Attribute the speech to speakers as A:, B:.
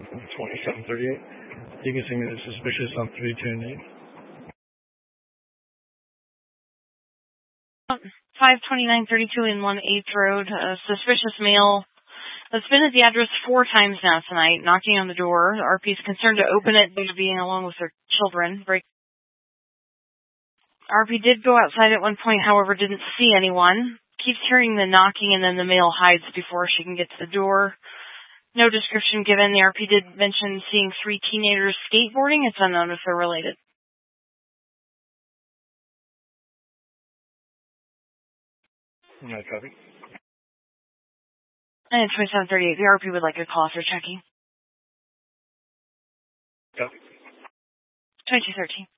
A: 2738. You can see me as suspicious on 310.
B: 52932 in 1/8 Road. A suspicious male has been at the address 4 times now tonight, knocking on the door. The RP is concerned to open it due to being along with their children. RP did go outside at one point, however, didn't see anyone. Keeps hearing the knocking, and then the male hides before she can get to the door. No description given. The RP did mention seeing 3 teenagers skateboarding. It's unknown if they're related.
A: No copy.
B: And 2738, the RP would like a call for checking.
A: Copy.
B: 2213.